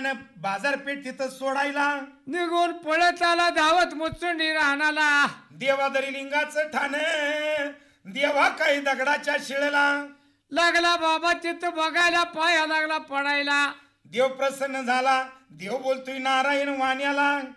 त्यानं बाजारपेठ तिथं सोडायला निघून पळत आला धावत मुचुंडी राहणाला. देवादरी लिंगाचं ठाण देवा काही दगडाच्या शिळेला लागला बाबा तिथं बघायला पाया लागला पडायला. देव प्रसन्न झाला. देव बोलतोय नारायण वाण्याला